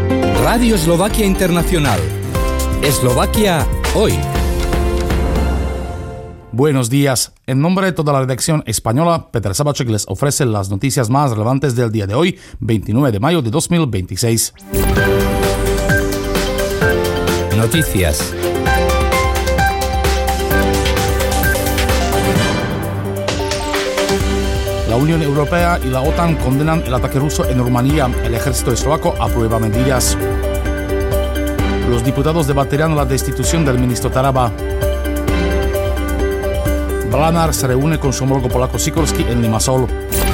Radio Eslovaquia Internacional. Eslovaquia hoy. Buenos días. En nombre de toda la redacción española, Peter Sabacek les ofrece las noticias más relevantes del día de hoy, 29 de mayo de 2026. Noticias. La Unión Europea y la OTAN condenan el ataque ruso en Rumanía. El ejército eslovaco aprueba medidas. Los diputados debatirán la destitución del ministro Taraba. Blanár se reúne con su homólogo polaco Sikorski en Limassol.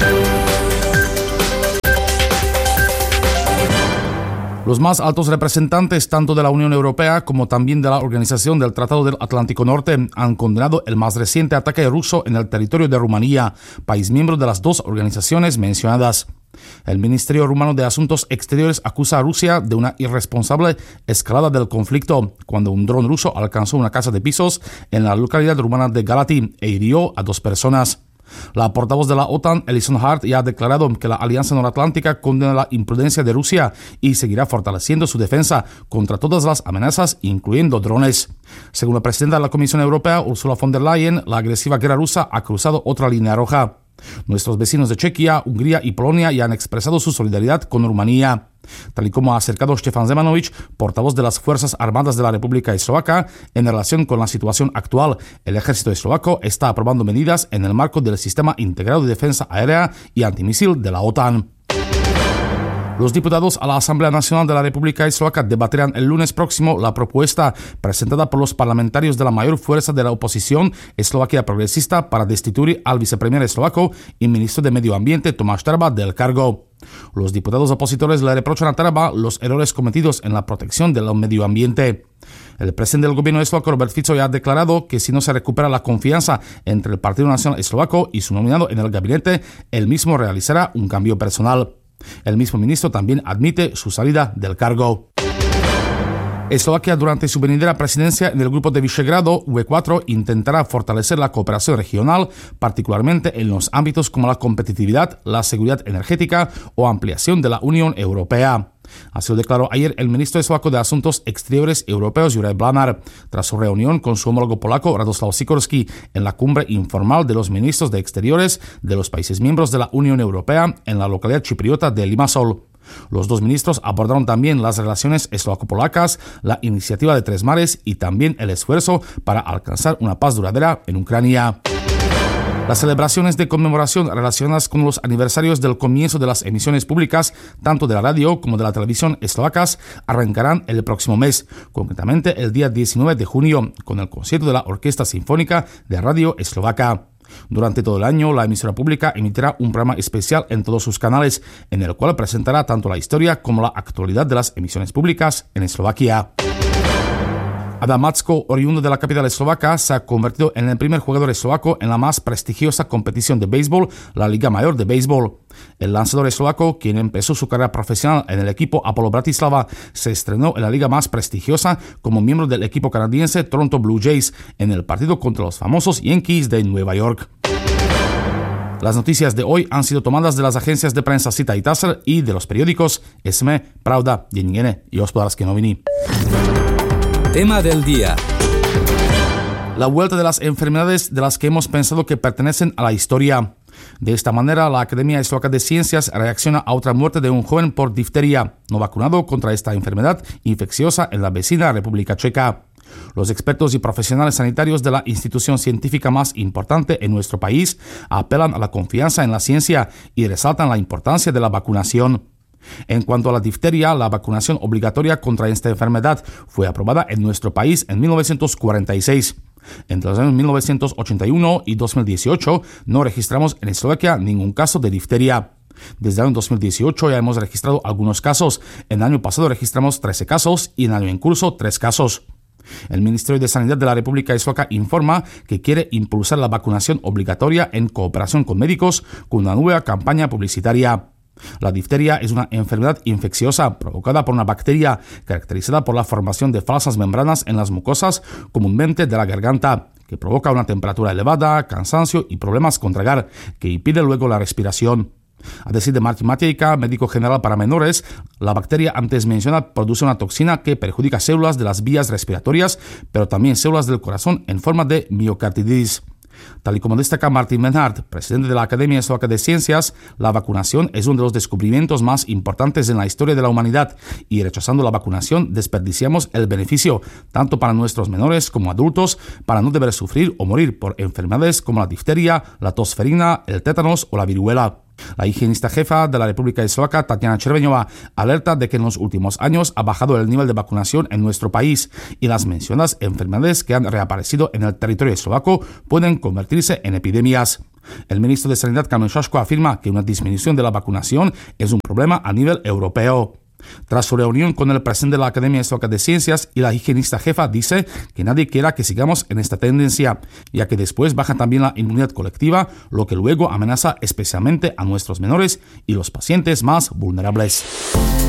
Los más altos representantes tanto de la Unión Europea como también de la Organización del Tratado del Atlántico Norte han condenado el más reciente ataque ruso en el territorio de Rumanía, país miembro de las dos organizaciones mencionadas. El Ministerio Rumano de Asuntos Exteriores acusa a Rusia de una irresponsable escalada del conflicto cuando un dron ruso alcanzó una casa de pisos en la localidad rumana de Galati e hirió a 2 personas. La portavoz de la OTAN, Alison Hart, ya ha declarado que la Alianza Noratlántica condena la imprudencia de Rusia y seguirá fortaleciendo su defensa contra todas las amenazas, incluyendo drones. Según la presidenta de la Comisión Europea, Ursula von der Leyen, la agresiva guerra rusa ha cruzado otra línea roja. Nuestros vecinos de Chequia, Hungría y Polonia ya han expresado su solidaridad con Rumanía. Tal y como ha acercado Stefan Zemanovic, portavoz de las Fuerzas Armadas de la República Eslovaca, en relación con la situación actual, el ejército eslovaco está aprobando medidas en el marco del Sistema Integrado de Defensa Aérea y Antimisil de la OTAN. Los diputados a la Asamblea Nacional de la República Eslovaca debatirán el lunes próximo la propuesta presentada por los parlamentarios de la mayor fuerza de la oposición, Eslovaquia Progresista, para destituir al viceprimer eslovaco y ministro de Medio Ambiente, Tomáš Taraba, del cargo. Los diputados opositores le reprochan a Taraba los errores cometidos en la protección del medio ambiente. El presidente del gobierno eslovaco, Robert Fico, ya ha declarado que si no se recupera la confianza entre el Partido Nacional Eslovaco y su nominado en el gabinete, él mismo realizará un cambio personal. El mismo ministro también admite su salida del cargo. Eslovaquia, durante su venidera presidencia en el grupo de Visegrado V4, intentará fortalecer la cooperación regional, particularmente en los ámbitos como la competitividad, la seguridad energética o ampliación de la Unión Europea. Así lo declaró ayer el ministro eslovaco de Asuntos Exteriores Europeos, Juraj Blanár, tras su reunión con su homólogo polaco, Radoslav Sikorski, en la cumbre informal de los ministros de Exteriores de los países miembros de la Unión Europea en la localidad chipriota de Limassol. Los dos ministros abordaron también las relaciones eslovaco-polacas, la iniciativa de Tres Mares y también el esfuerzo para alcanzar una paz duradera en Ucrania. Las celebraciones de conmemoración relacionadas con los aniversarios del comienzo de las emisiones públicas, tanto de la radio como de la televisión eslovacas, arrancarán el próximo mes, concretamente el día 19 de junio, con el concierto de la Orquesta Sinfónica de Radio Eslovaca. Durante todo el año, la emisora pública emitirá un programa especial en todos sus canales, en el cual presentará tanto la historia como la actualidad de las emisiones públicas en Eslovaquia. Adam Macko, oriundo de la capital eslovaca, se ha convertido en el primer jugador eslovaco en la más prestigiosa competición de béisbol, la Liga Mayor de Béisbol. El lanzador eslovaco, quien empezó su carrera profesional en el equipo Apollo Bratislava, se estrenó en la liga más prestigiosa como miembro del equipo canadiense Toronto Blue Jays en el partido contra los famosos Yankees de Nueva York. Las noticias de hoy han sido tomadas de las agencias de prensa Sita y Taser y de los periódicos SME, Pravda, Denní y Hospodářské noviny. Tema del día. La vuelta de las enfermedades de las que hemos pensado que pertenecen a la historia. De esta manera, la Academia Eslovaca de Ciencias reacciona a otra muerte de un joven por difteria, no vacunado contra esta enfermedad infecciosa en la vecina República Checa. Los expertos y profesionales sanitarios de la institución científica más importante en nuestro país apelan a la confianza en la ciencia y resaltan la importancia de la vacunación. En cuanto a la difteria, la vacunación obligatoria contra esta enfermedad fue aprobada en nuestro país en 1946. Entre los años 1981 y 2018 no registramos en Eslovaquia ningún caso de difteria. Desde el año 2018 ya hemos registrado algunos casos. En el año pasado registramos 13 casos y en el año en curso 3 casos. El Ministerio de Sanidad de la República Eslovaca informa que quiere impulsar la vacunación obligatoria en cooperación con médicos con una nueva campaña publicitaria. La difteria es una enfermedad infecciosa provocada por una bacteria caracterizada por la formación de falsas membranas en las mucosas, comúnmente de la garganta, que provoca una temperatura elevada, cansancio y problemas con tragar, que impide luego la respiración. A decir de Martin Matejka, médico general para menores, la bacteria antes mencionada produce una toxina que perjudica células de las vías respiratorias, pero también células del corazón en forma de miocarditis. Tal y como destaca Martin Menard, presidente de la Academia Eslovaca de Ciencias, la vacunación es uno de los descubrimientos más importantes en la historia de la humanidad y rechazando la vacunación desperdiciamos el beneficio, tanto para nuestros menores como adultos, para no deber sufrir o morir por enfermedades como la difteria, la tosferina, el tétanos o la viruela. La higienista jefa de la República Eslovaca, Tatiana Červeňová, alerta de que en los últimos años ha bajado el nivel de vacunación en nuestro país y las mencionadas enfermedades que han reaparecido en el territorio eslovaco pueden convertirse en epidemias. El ministro de Sanidad, Kamil Šaško, afirma que una disminución de la vacunación es un problema a nivel europeo. Tras su reunión con el presidente de la Academia Eslovaca de Ciencias y la higienista jefa dice que nadie quiera que sigamos en esta tendencia, ya que después baja también la inmunidad colectiva, lo que luego amenaza especialmente a nuestros menores y los pacientes más vulnerables.